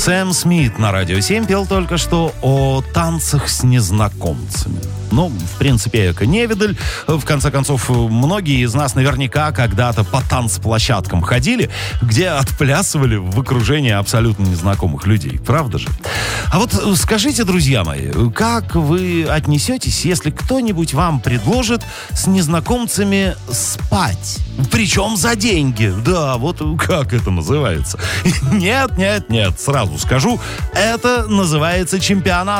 Сэм Смит на Радио 7 пел только что о танцах с незнакомцами. Ну, в принципе, эко-невидаль. В конце концов, многие из нас наверняка когда-то по танцплощадкам ходили, где отплясывали в окружении абсолютно незнакомых людей. Правда же? А вот скажите, друзья мои, как вы отнесетесь, если кто-нибудь вам предложит с незнакомцами спать? Причем за деньги. Да, вот как это называется? Нет, сразу скажу, это называется чемпионат